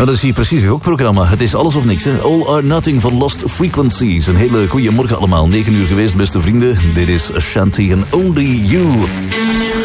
dat is hier precies het programma. Het is alles of niks, hè. All or Nothing van Lost Frequencies. Een hele goede morgen allemaal. 9 uur geweest, beste vrienden. Dit is Ashanti en Only You.